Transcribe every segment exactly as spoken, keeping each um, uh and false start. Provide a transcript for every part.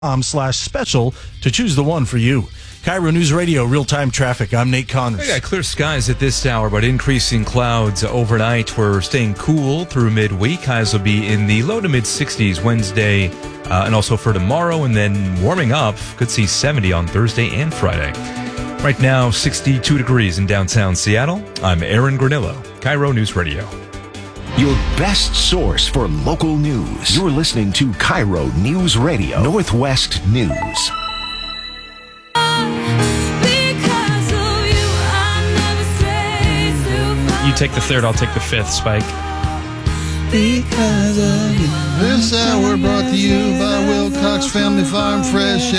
Um, slash special to choose the one for you. Cairo News Radio, real-time traffic. I'm Nate Connors. We got clear skies at this hour, but increasing clouds overnight. We're staying cool through midweek. Highs will be in the low to mid-sixties Wednesday uh, and also for tomorrow, and then warming up. Could see seventy on Thursday and Friday. Right now, sixty-two degrees in downtown Seattle. I'm Aaron Granillo, Cairo News Radio. Your best source for local news. You're listening to Cairo News Radio, Northwest News. You take the third, I'll take the fifth, Spike. Because of you. This hour brought to you by Wilcox Family Farm Fresh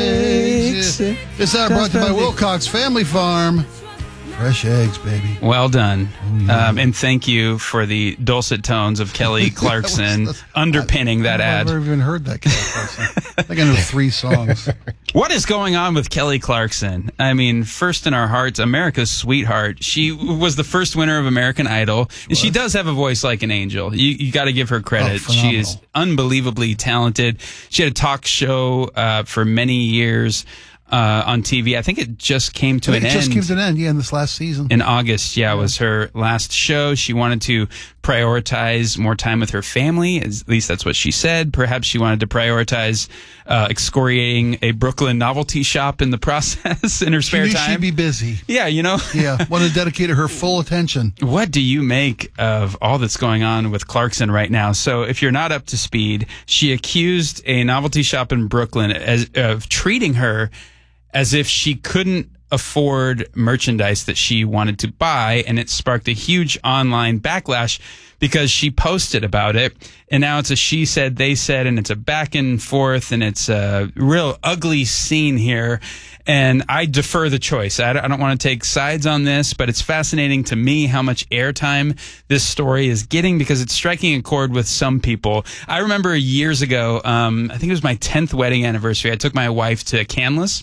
Eggs. This hour brought to you by Wilcox Family Farm. Fresh eggs, baby. Well done. Oh, yeah. um, and thank you for the dulcet tones of Kelly Clarkson that was, underpinning that ad. I've never even heard that, Kelly Clarkson. I think I know three songs. What is going on with Kelly Clarkson? I mean, first in our hearts, America's sweetheart. She was the first winner of American Idol, she and she does have a voice like an angel. You, you got to give her credit. Oh, she is unbelievably talented. She had a talk show uh, for many years. Uh, on T V. I think it just came to an end. It just came to an end, yeah, in this last season. In August, yeah, yeah, was her last show. She wanted to prioritize more time with her family. At least that's what she said. Perhaps she wanted to prioritize uh, excoriating a Brooklyn novelty shop in the process in her spare she knew time. She'd be busy. Yeah, you know? Yeah, wanted to dedicate her full attention. What do you make of all that's going on with Clarkson right now? So if you're not up to speed, she accused a novelty shop in Brooklyn as, of treating her as if she couldn't afford merchandise that she wanted to buy, and it sparked a huge online backlash because she posted about it, and now it's a she said, they said, and it's a back and forth, and it's a real ugly scene here, and I defer the choice. I don't want to take sides on this, but it's fascinating to me how much airtime this story is getting because it's striking a chord with some people. I remember years ago, um, I think it was my tenth wedding anniversary, I took my wife to Canlis.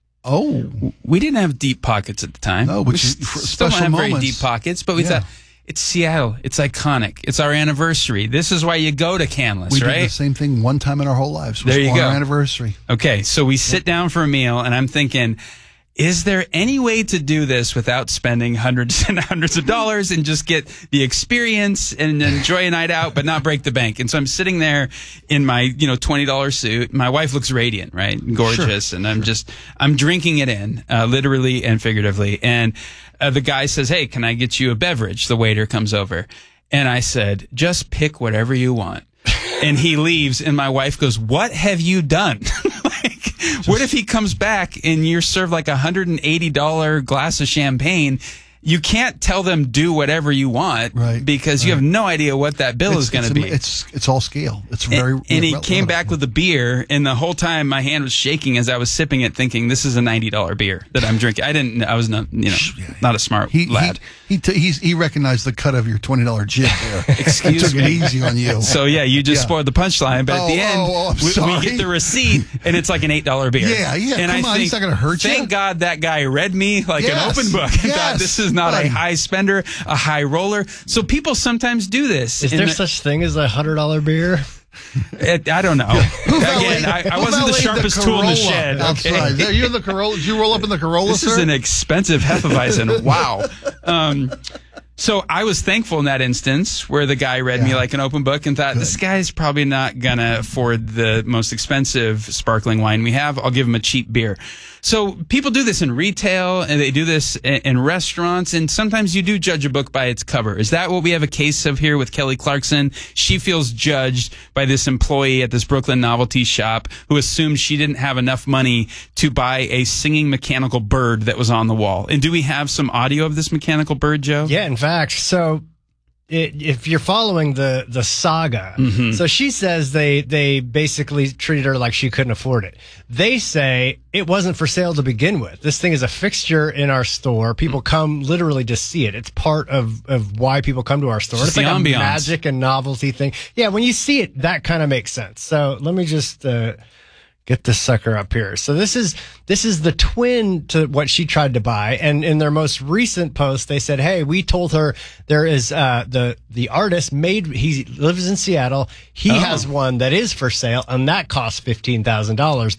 Oh, we didn't have deep pockets at the time. No, we which is still don't have moments. very deep pockets, but we yeah. thought it's Seattle. It's iconic. It's our anniversary. This is why you go to Canlis, we right? We did the same thing one time in our whole lives. There you go. Our anniversary. Okay, so we sit down for a meal, and I'm thinking, is there any way to do this without spending hundreds and hundreds of dollars and just get the experience and enjoy a night out, but not break the bank? And so I'm sitting there in my, you know, twenty dollar suit. My wife looks radiant, right? Gorgeous. Sure, and I'm sure. just, I'm drinking it in, uh, literally and figuratively. And uh, the guy says, hey, can I get you a beverage? The waiter comes over. And I said, just pick whatever you want. And he leaves, and my wife goes, what have you done? like, Just, what if he comes back and you're served like a one hundred eighty dollar glass of champagne? You can't tell them do whatever you want, right, because right. you have no idea what that bill it's, is going to be. It's it's all scale. It's very. And, and he relevant. came back with a beer, and the whole time my hand was shaking as I was sipping it, thinking this is a ninety dollar beer that I'm drinking. I didn't. I was not, you know, yeah, not a smart he, lad. He he, t- he's, he recognized the cut of your twenty dollar jib there. Excuse took me. It easy on you. So yeah, you just yeah. spoiled the punchline. But oh, at the end, oh, oh, we, we get the receipt, and it's like an eight dollar beer. Yeah, yeah. And come I on, think, he's not going to hurt you. Thank God that guy read me like yes, an open book and yes, thought this is not buddy. a high spender, a high roller. So people sometimes do this. Is there the, such thing as a hundred dollar beer? It, I don't know. Again, I, I wasn't the sharpest the tool in the shed. Outside. Okay? You're the Corolla. Did you roll up in the Corolla? This sir? is an expensive Hefeweizen. Wow. Um, So I was thankful in that instance where the guy read yeah. me like an open book and thought, Good. this guy's probably not going to afford the most expensive sparkling wine we have. I'll give him a cheap beer. So people do this in retail, and they do this in, in restaurants, and sometimes you do judge a book by its cover. Is that what we have a case of here with Kelly Clarkson? She feels judged by this employee at this Brooklyn novelty shop who assumed she didn't have enough money to buy a singing mechanical bird that was on the wall. And do we have some audio of this mechanical bird, Joe? Yeah, in fact. So it, if you're following the the saga, mm-hmm. so she says they they basically treated her like she couldn't afford it. They say it wasn't for sale to begin with. This thing is a fixture in our store. People come literally to see it. It's part of, of why people come to our store. Just it's the like ambiance. a magic and novelty thing. Yeah, when you see it, that kind of makes sense. So let me just uh, Get this sucker up here. So this is this is the twin to what she tried to buy. And in their most recent post, they said, "Hey, we told her there is uh, the the artist made. He lives in Seattle. He Oh. has one that is for sale, and that costs fifteen thousand dollars.